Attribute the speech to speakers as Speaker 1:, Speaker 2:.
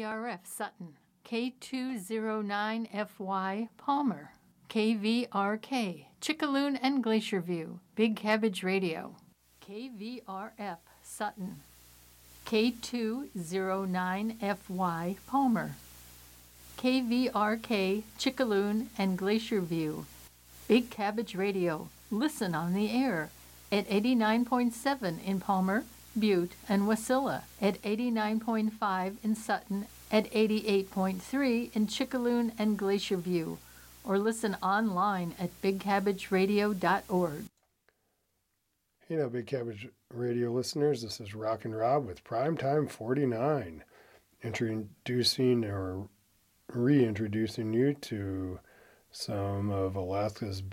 Speaker 1: KVRF Sutton, K209FY Palmer, KVRK Chickaloon and Glacier View, Big Cabbage Radio, KVRF Sutton, K209FY Palmer, KVRK Chickaloon and Glacier View, Big Cabbage Radio. Listen on the air at 89.7 in Palmer, Butte, and Wasilla, at 89.5 in Sutton, at 88.3 in Chickaloon and Glacier View, or listen online at bigcabbageradio.org.
Speaker 2: Hey now, Big Cabbage Radio listeners, this is Rockin' Rob with Primetime 49, introducing or reintroducing you to some of Alaska's